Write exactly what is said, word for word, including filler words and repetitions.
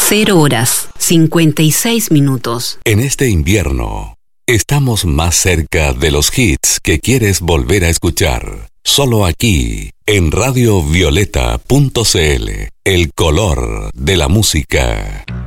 Cero horas, cincuenta y seis minutos. En este invierno, estamos más cerca de los hits que quieres volver a escuchar. Solo aquí, en radio violeta punto c l, el color de la música.